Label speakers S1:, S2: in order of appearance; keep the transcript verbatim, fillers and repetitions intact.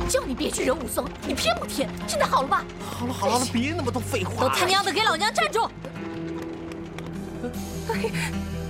S1: 叫你别去惹武松，你偏不听。现在好了吧？
S2: 好了好了，别那么多废话。
S1: 都他娘的给老娘站住！